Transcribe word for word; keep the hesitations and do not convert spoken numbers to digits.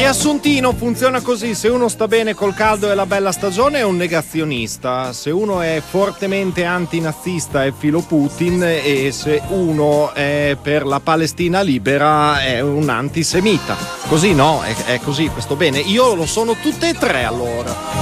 Riassuntino funziona così: se uno sta bene col caldo e la bella stagione è un negazionista, se uno è fortemente antinazista è filo Putin, e se uno è per la Palestina libera è un antisemita. Così no, è, è così questo bene. Io lo sono tutte e tre allora.